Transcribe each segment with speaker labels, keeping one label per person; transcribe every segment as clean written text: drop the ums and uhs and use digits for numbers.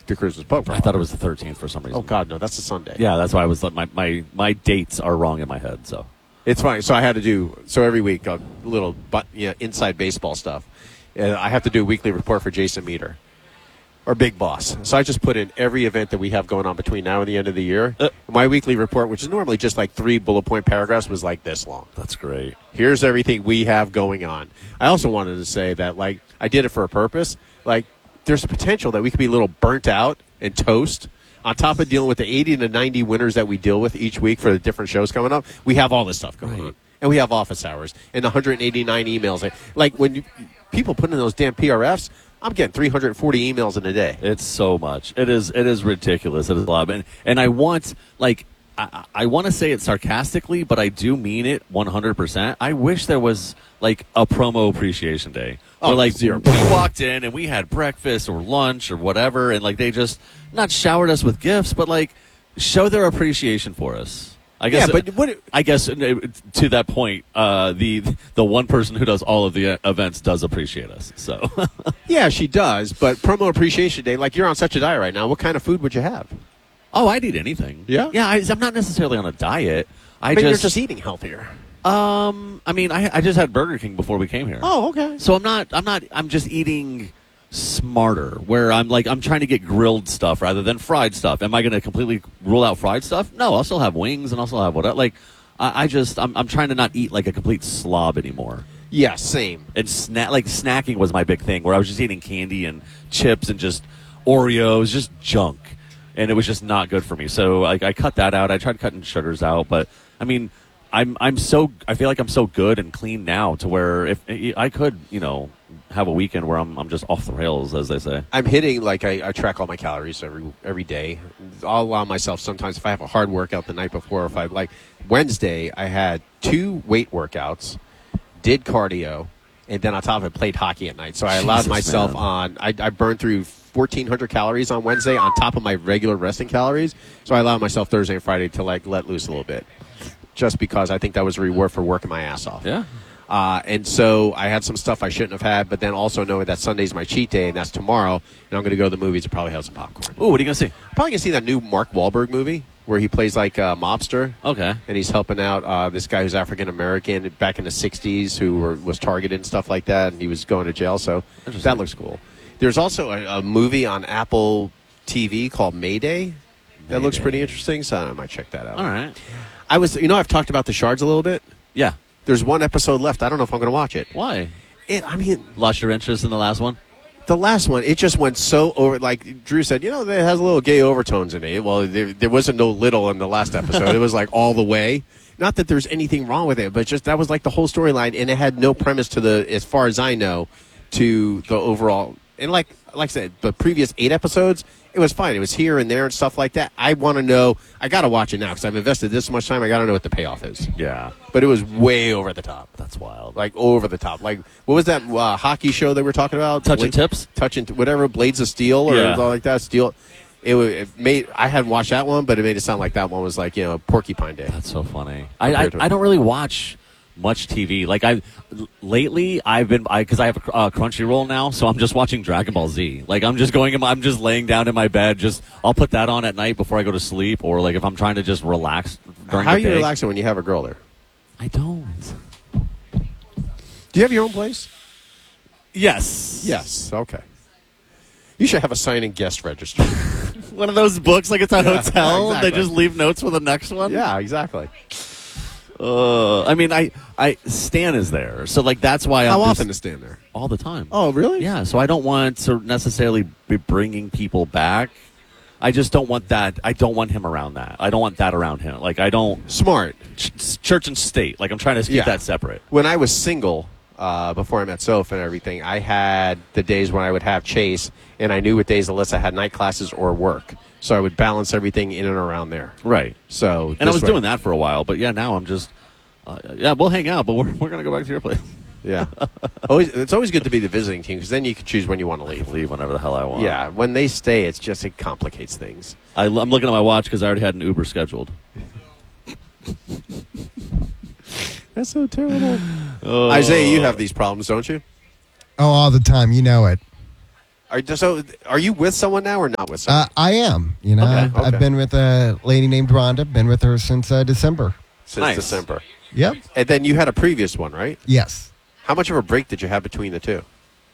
Speaker 1: to Christmas poker.
Speaker 2: I thought it was the 13th for some reason.
Speaker 1: Oh God, no, that's a Sunday.
Speaker 2: Yeah, that's why I was like my dates are wrong in my head. So
Speaker 1: it's fine. So I had to do every week a little inside baseball stuff. I have to do a weekly report for Jason Meter, our big boss. So I just put in every event that we have going on between now and the end of the year. My weekly report, which is normally just like 3 bullet point paragraphs, was like this long.
Speaker 2: That's great.
Speaker 1: Here's everything we have going on. I also wanted to say that, like, I did it for a purpose. Like, there's a potential that we could be a little burnt out and toast. On top of dealing with the 80 to 90 winners that we deal with each week for the different shows coming up, we have all this stuff going on. And we have office hours and 189 emails. Like, when people put in those damn PRFs, I'm getting 340 emails in a day.
Speaker 2: It's so much. It is ridiculous. It is a lot. And I want, like, I want to say it sarcastically, but I do mean it 100%. I wish there was, like, a promo appreciation day. Or, like,
Speaker 1: zero.
Speaker 2: We walked in and we had breakfast or lunch or whatever, and, like, they just not showered us with gifts, but, like, show their appreciation for us. I guess.
Speaker 1: Yeah, but
Speaker 2: I guess to that point, the one person who does all of the events does appreciate us. So
Speaker 1: yeah, she does. But promo appreciation day, like, you're on such a diet right now. What kind of food would you have?
Speaker 2: Oh, I'd eat anything.
Speaker 1: Yeah,
Speaker 2: yeah. I'm not necessarily on a diet.
Speaker 1: You're just eating healthier.
Speaker 2: I mean, I just had Burger King before we came here.
Speaker 1: Oh, okay.
Speaker 2: So I'm just eating smarter, where I'm trying to get grilled stuff rather than fried stuff. Am I going to completely rule out fried stuff? No, I'll still have wings and I'll still have whatever. Like, I'm trying to not eat like a complete slob anymore.
Speaker 1: Yeah, same.
Speaker 2: And snacking was my big thing, where I was just eating candy and chips and just Oreos, just junk, and it was just not good for me. So I cut that out. I tried cutting sugars out, but I mean, I feel like I'm so good and clean now to where if I could, have a weekend where I'm just off the rails, as they say.
Speaker 1: I'm hitting, like, I track all my calories every day. I'll allow myself sometimes, if I have a hard workout the night before, if I, like, Wednesday, I had 2 weight workouts, did cardio, and then on top of it, played hockey at night. So I allowed myself I burned through 1,400 calories on Wednesday on top of my regular resting calories. So I allowed myself Thursday and Friday to, like, let loose a little bit, just because I think that was a reward for working my ass off.
Speaker 2: Yeah.
Speaker 1: And so I had some stuff I shouldn't have had, but then also knowing that Sunday's my cheat day, and that's tomorrow, and I'm going to go to the movies and probably have some popcorn.
Speaker 2: Ooh, what are you going to see?
Speaker 1: Probably going to see that new Mark Wahlberg movie where he plays like a mobster.
Speaker 2: Okay.
Speaker 1: And he's helping out this guy who's African-American back in the 60s who was targeted and stuff like that, and he was going to jail, so that looks cool. There's also a movie on Apple TV called Mayday. That looks pretty interesting, so I might check that out.
Speaker 2: All right.
Speaker 1: I've talked about The Shards a little bit.
Speaker 2: Yeah.
Speaker 1: There's 1 episode left. I don't know if I'm going to watch it.
Speaker 2: Why?
Speaker 1: Lost
Speaker 2: your interest in the last one?
Speaker 1: The last one, it just went so over. Like Drew said, it has a little gay overtones in it. Well, there wasn't no little in the last episode. It was like all the way. Not that there's anything wrong with it, but just that was like the whole storyline, and it had no premise to as far as I know, to the overall. And like I said, the previous 8 episodes, it was fine. It was here and there and stuff like that. I want to know. I got to watch it now because I've invested this much time. I got to know what the payoff is.
Speaker 2: Yeah.
Speaker 1: But it was way over the top.
Speaker 2: That's wild.
Speaker 1: Like, over the top. Like, what was that hockey show that we were talking about?
Speaker 2: Touching Tips?
Speaker 1: Whatever, Blades of Steel or something like that. Steel. I hadn't watched that one, but it made it sound like that one was like, Porcupine Day.
Speaker 2: That's so funny. I don't really watch much TV. Like lately I've been because I have a Crunchyroll now, so I'm just watching Dragon Ball Z. Like I'm just laying down in my bed. I'll put that on at night before I go to sleep, or like if I'm trying to just relax during
Speaker 1: How
Speaker 2: the
Speaker 1: are you
Speaker 2: day.
Speaker 1: relaxing when you have a girl there?
Speaker 2: I don't.
Speaker 1: Do you have your own place?
Speaker 2: Yes.
Speaker 1: Yes. Okay. You should have a sign-in guest register.
Speaker 2: One of those books, like it's a hotel.
Speaker 1: Exactly.
Speaker 2: They just leave notes for the next one.
Speaker 1: Yeah, exactly.
Speaker 2: I mean, Stan is there, so like that's why.
Speaker 1: How often is Stan there?
Speaker 2: All the time.
Speaker 1: Oh, really?
Speaker 2: Yeah. So I don't want to necessarily be bringing people back. I just don't want that. I don't want him around that. I don't want that around him. Like I don't.
Speaker 1: Smart.
Speaker 2: Church and state. Like I'm trying to keep that separate.
Speaker 1: When I was single, before I met Soph and everything, I had the days when I would have Chase, and I knew what days Alyssa had night classes or work. So I would balance everything in and around there.
Speaker 2: Right.
Speaker 1: So
Speaker 2: and I was doing that for a while, but now I'm just we'll hang out, but we're going to go back to your place.
Speaker 1: Yeah. It's always good to be the visiting team because then you can choose when you want to leave.
Speaker 2: Leave whenever the hell I want.
Speaker 1: Yeah. When they stay, it complicates things.
Speaker 2: I'm looking at my watch because I already had an Uber scheduled.
Speaker 1: That's so terrible. Isaiah, you have these problems, don't you?
Speaker 3: Oh, all the time. You know it.
Speaker 1: Are you with someone now or not with someone?
Speaker 3: I am. You know,
Speaker 2: Okay.
Speaker 3: I've been with a lady named Rhonda. Been with her since December.
Speaker 1: Since
Speaker 2: Nice.
Speaker 1: December.
Speaker 3: Yep.
Speaker 1: And then you had a previous one, right?
Speaker 3: Yes.
Speaker 1: How much of a break did you have between the two?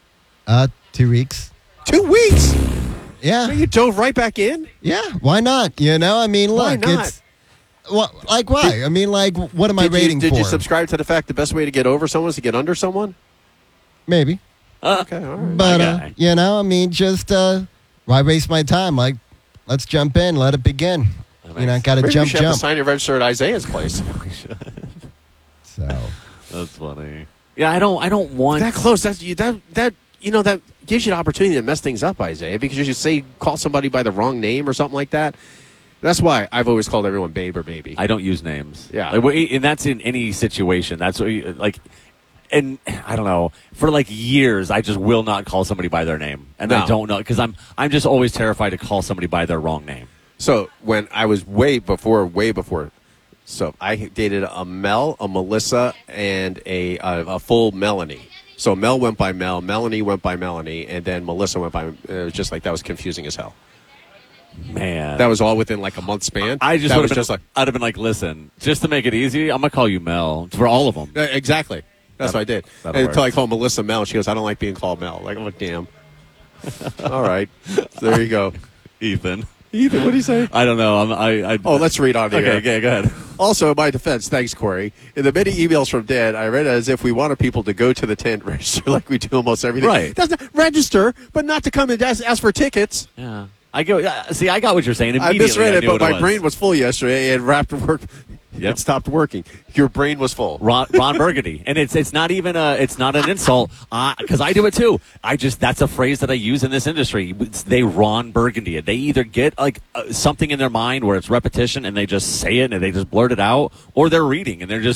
Speaker 3: 2 weeks.
Speaker 1: 2 weeks.
Speaker 3: Yeah.
Speaker 1: So you dove right back in.
Speaker 3: Yeah. Why not? You know, I mean,
Speaker 1: Why
Speaker 3: look,
Speaker 1: not?
Speaker 3: it's like why? I mean, like, what am I waiting
Speaker 1: Did
Speaker 3: for?
Speaker 1: you subscribe to the fact the best way to get over someone is to get under someone?
Speaker 3: Maybe.
Speaker 1: Okay, all right.
Speaker 3: But
Speaker 2: guy.
Speaker 3: you know, I mean, just why waste my time? Like, let's jump in, let it begin. You know, got to
Speaker 1: Maybe
Speaker 3: jump,
Speaker 1: you should have
Speaker 3: jump.
Speaker 1: to sign your register at Isaiah's place.
Speaker 3: So
Speaker 2: That's funny. Yeah, I don't want
Speaker 1: That close. That gives you the opportunity to mess things up, Isaiah, because you say call somebody by the wrong name or something like that. That's why I've always called everyone babe or baby.
Speaker 2: I don't use names.
Speaker 1: Yeah.
Speaker 2: And that's in any situation. That's what like, and I don't know. For like years, I just will not call somebody by their name, and
Speaker 1: No.
Speaker 2: I don't know because I'm just always terrified to call somebody by their wrong name.
Speaker 1: So when I was way before, so I dated a Mel, a Melissa, and a full Melanie. So Mel went by Mel, Melanie went by Melanie, and then Melissa went by. It was just like that was confusing as hell.
Speaker 2: Man,
Speaker 1: That was all within like a month span.
Speaker 2: I just
Speaker 1: that
Speaker 2: would
Speaker 1: was
Speaker 2: have been
Speaker 1: just like
Speaker 2: I'd have been like, listen, just to make it easy, I'm gonna call you Mel for all of them.
Speaker 1: Exactly. That's what I did.
Speaker 2: that'll
Speaker 1: Until
Speaker 2: work.
Speaker 1: I called Melissa Mel, she goes, "I don't like being called Mel." Like, I'm like, damn. All right, so there you go.
Speaker 2: Ethan,
Speaker 1: Ethan, what do you say?
Speaker 2: I don't know.
Speaker 1: Oh, let's read on here.
Speaker 2: okay, go ahead.
Speaker 1: Also, in my defense, thanks, Corey. In the many emails from Dan, I read it as if we wanted people to go to the tent, register like we do almost everything.
Speaker 2: Right.
Speaker 1: That's not, register, but not to come and ask for tickets.
Speaker 2: Yeah, I go. See, I got what you're saying.
Speaker 1: I
Speaker 2: Immediately,
Speaker 1: misread it,
Speaker 2: knew
Speaker 1: but
Speaker 2: what
Speaker 1: my brain was full yesterday and wrapped work.
Speaker 2: Yep.
Speaker 1: It stopped working. Your brain was full.
Speaker 2: Ron Burgundy, and it's not even it's not an insult because I do it too. That's a phrase that I use in this industry. They Ron Burgundy it. They either get like something in their mind where it's repetition and they just say it and they just blurt it out, or they're reading and they're just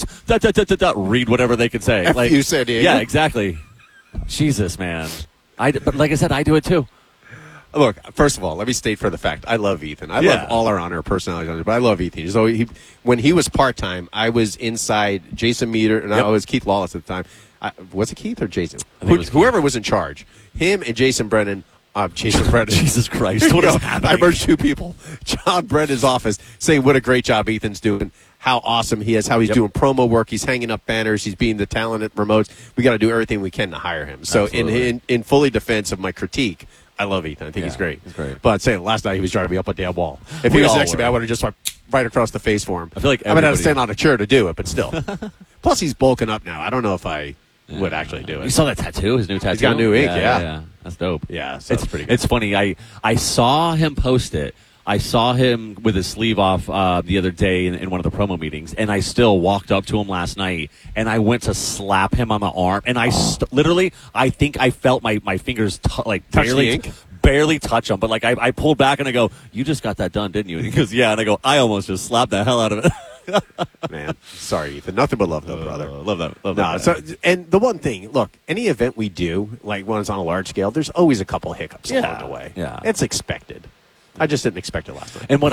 Speaker 2: read whatever they can say.
Speaker 1: F you, San Diego.
Speaker 2: Yeah, exactly. Jesus, man. But like I said, I do it too.
Speaker 1: Look, first of all, let me state for the fact, I love Ethan. I love all our honor personalities on it, but I love Ethan. So when he was part-time, I was inside Jason Meter, and I was Keith Lawless at the time. Was it Keith or Jason?
Speaker 2: think it was
Speaker 1: Whoever was in charge. Him and Jason Brennan. Jason Brennan.
Speaker 2: Jesus Christ, what is happening?
Speaker 1: I merged two people. John Brennan's office saying what a great job Ethan's doing, how awesome he is, how he's doing promo work, he's hanging up banners, he's being the talent at remotes. We got to do everything we can to hire him. So in fully defense of my critique, I love Ethan. I think he's great.
Speaker 2: he's great.
Speaker 1: But saying last night he was driving me up a damn wall. If he
Speaker 2: We
Speaker 1: was
Speaker 2: all
Speaker 1: next to me,
Speaker 2: were.
Speaker 1: I would have just went right across the face for him.
Speaker 2: I feel like
Speaker 1: I would have to
Speaker 2: everybody-
Speaker 1: stand on a chair to do it, but still. Plus, he's bulking up now. I don't know if I would actually do
Speaker 2: You
Speaker 1: it.
Speaker 2: saw that tattoo? His new tattoo?
Speaker 1: got new ink, yeah.
Speaker 2: That's dope.
Speaker 1: Yeah, so it's pretty good.
Speaker 2: It's funny. I saw him post it. I saw him with his sleeve off the other day in one of the promo meetings, and I still walked up to him last night, and I went to slap him on the arm, and I literally, I think I felt my fingers
Speaker 1: Touch the ink?
Speaker 2: barely touch him, but like I pulled back and I go, "You just got that done, didn't you?" And he goes, "Yeah," and I go, "I almost just slapped the hell out of it."
Speaker 1: Man, sorry, Ethan. Nothing but love, though, brother.
Speaker 2: Love that. Love
Speaker 1: No,
Speaker 2: that.
Speaker 1: so and the one thing, look, any event we do, like when it's on a large scale, there's always a couple hiccups along the way.
Speaker 2: Yeah.
Speaker 1: It's expected. I just didn't expect it last night.
Speaker 2: And what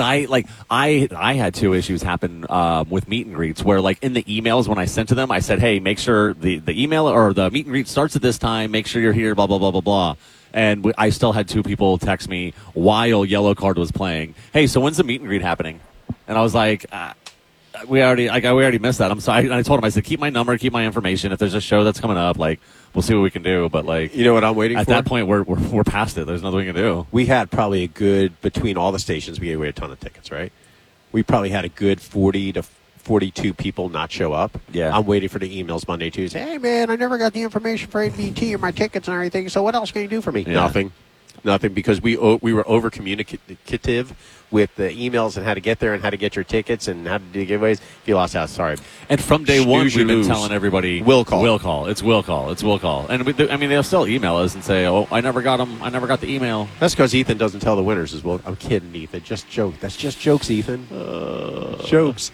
Speaker 2: I had two issues happen with meet and greets where, like, in the emails when I sent to them, I said, "Hey, make sure the email or the meet and greet starts at this time. Make sure you're here." Blah blah blah blah blah. And I still had two people text me while Yellow Card was playing. "Hey, so when's the meet and greet happening?" And I was like, "We already missed that. I'm sorry." And I told him, I said, "Keep my number, keep my information. If there's a show that's coming up, like, we'll see what we can do." But like,
Speaker 1: You know what I'm waiting
Speaker 2: at
Speaker 1: for?
Speaker 2: that point, we're past it. There's nothing we can do.
Speaker 1: We had probably a good, between all the stations, we gave away a ton of tickets, right? We probably had a good 40 to 42 people not show up.
Speaker 2: Yeah.
Speaker 1: I'm waiting for the emails Monday, Tuesday. "Hey, man, I never got the information for ABT or my tickets and everything, so what else can you do for me?"
Speaker 2: Yeah.
Speaker 1: Nothing, because we were over communicative with the emails and how to get there and how to get your tickets and how to do giveaways. If you lost out, sorry.
Speaker 2: And from day one,
Speaker 1: Snooze, you
Speaker 2: we've been
Speaker 1: lose.
Speaker 2: telling everybody,
Speaker 1: Will call.
Speaker 2: Will call. It's will call. It's will call. And they'll still email us and say, "Oh, I never got them. I never got the email."
Speaker 1: That's because Ethan doesn't tell the winners as well. I'm kidding, Ethan. Just joke. That's just jokes, Ethan. Jokes.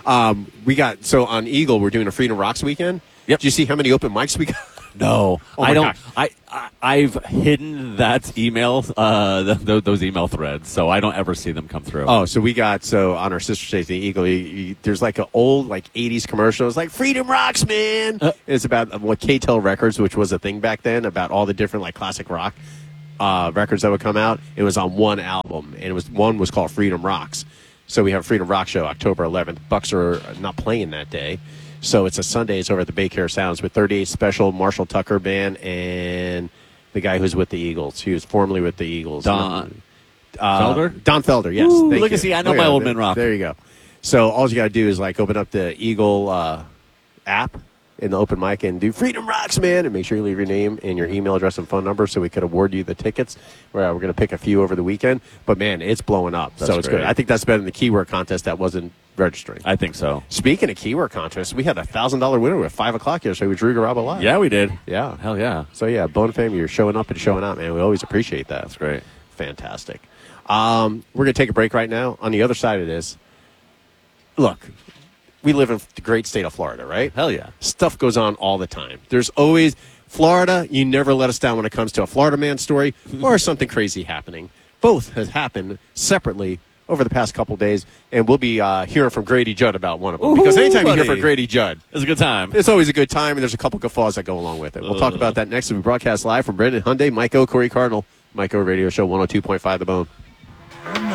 Speaker 1: We got, so on Eagle, we're doing a Freedom Rocks weekend.
Speaker 2: Yep.
Speaker 1: Did you see how many open mics we got?
Speaker 2: No,
Speaker 1: Oh my
Speaker 2: I don't.
Speaker 1: gosh.
Speaker 2: I've hidden that email, those email threads, so I don't ever see them come through.
Speaker 1: Oh, so we got, so on our sister station, Eagle, there's like an old, like 80s commercial. It's like, "Freedom Rocks, man." It's about what K-Tel Records, which was a thing back then, about all the different, like, classic rock records that would come out. It was on one album, and one was called Freedom Rocks. So we have a Freedom Rock show October 11th. Bucks are not playing that day. So it's a Sunday. It's over at the Bay Care Sounds with 38 Special, Marshall Tucker Band, and the guy who's with the Eagles. He was formerly with the Eagles.
Speaker 2: Don Felder?
Speaker 1: Don Felder, yes.
Speaker 2: Ooh,
Speaker 1: Thank
Speaker 2: look
Speaker 1: you.
Speaker 2: at see, I know
Speaker 1: Look
Speaker 2: my
Speaker 1: at
Speaker 2: old
Speaker 1: that.
Speaker 2: men rock.
Speaker 1: There you go. So all you got to do is like open up the Eagle app in the open mic and do Freedom Rocks, man, and make sure you leave your name and your email address and phone number so we could award you the tickets. We're going to pick a few over the weekend. But, man, it's blowing up.
Speaker 2: That's
Speaker 1: so it's
Speaker 2: great.
Speaker 1: good. I think that's better than the keyword contest that wasn't registering.
Speaker 2: I think so.
Speaker 1: Speaking of keyword contests, we had a $1,000 winner at 5 o'clock yesterday with Drew Garabo Live.
Speaker 2: Yeah, we did.
Speaker 1: Yeah.
Speaker 2: Hell yeah.
Speaker 1: So, yeah, Bone Fam, you're showing up and showing out, man. We always appreciate that.
Speaker 2: That's great.
Speaker 1: Fantastic. We're going to take a break right now. On the other side of this, look, we live in the great state of Florida, right?
Speaker 2: Hell yeah.
Speaker 1: Stuff goes on all the time. There's always Florida. You never let us down when it comes to a Florida man story or something crazy happening. Both has happened separately over the past couple days, and we'll be hearing from Grady Judd about one of them. Because anytime you hear from Grady Judd,
Speaker 2: It's a good time.
Speaker 1: it's always a good time, and there's a couple guffaws that go along with it. We'll talk about that next as we broadcast live from Brendan Hyundai, Mike O, Corey Cardinal, Mike O Radio Show 102.5 The Bone.